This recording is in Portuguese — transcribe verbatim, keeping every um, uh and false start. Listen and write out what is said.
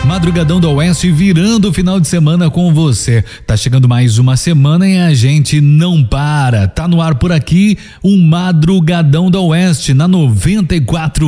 Madrugadão do Oeste virando o final de semana com você. Tá chegando mais uma semana e a gente não para. Tá no ar por aqui o Madrugadão do Oeste na noventa e quatro